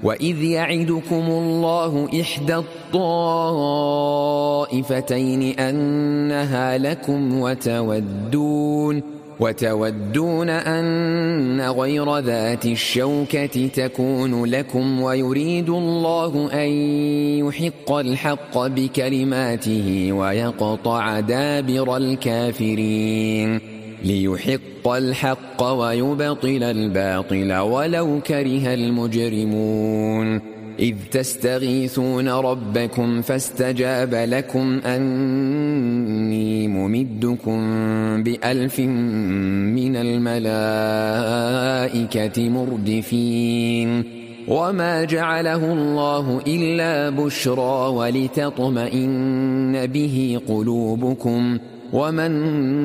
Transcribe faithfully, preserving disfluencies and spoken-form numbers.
وإذ يعدكم الله إحدى الطائفتين أنها لكم وتودون وتودون أن غير ذات الشوكة تكون لكم ويريد الله أن يحق الحق بكلماته ويقطع دابر الكافرين ليحق الحق ويبطل الباطل ولو كره المجرمون إذ تستغيثون ربكم فاستجاب لكم أني ممدكم بألف من الملائكة مردفين وما جعله الله إلا بشرى ولتطمئن به قلوبكم وما